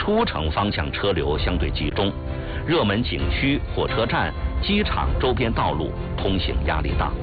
出城方向车流相对集中，热门景区、火车站、机场周边道路通行压力大。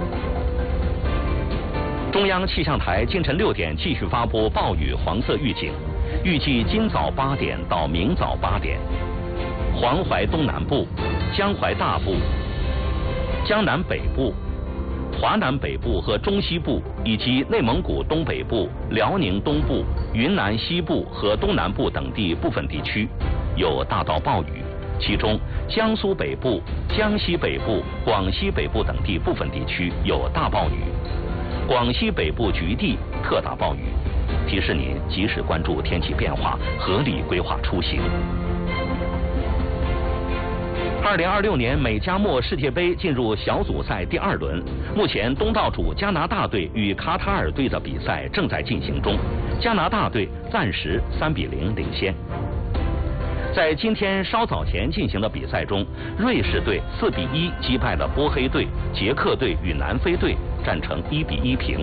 中央气象台今晨6点继续发布暴雨黄色预警，预计今早8点到明早8点，黄淮东南部、江淮大部、江南北部、华南北部和中西部以及内蒙古东北部、辽宁东部、云南西部和东南部等地部分地区有大到暴雨，其中江苏北部、江西北部、广西北部等地部分地区有大暴雨，广西北部局地特大暴雨。提示您及时关注天气变化，合理规划出行。2026年美加墨世界杯进入小组赛第2轮，目前东道主加拿大队与卡塔尔队的比赛正在进行中，加拿大队暂时3-0领先。在今天稍早前进行的比赛中，瑞士队4-1击败了波黑队，捷克队与南非队战成1-1平。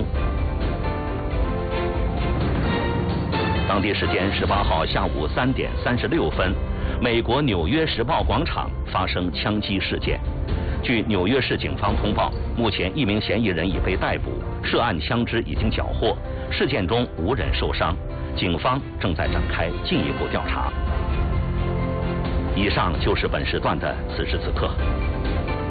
当地时间18号下午3点36分，美国纽约时报广场发生枪击事件。据纽约市警方通报，目前1名嫌疑人已被逮捕，涉案枪支已经缴获，事件中无人受伤，警方正在展开进一步调查。以上就是本时段的此时此刻。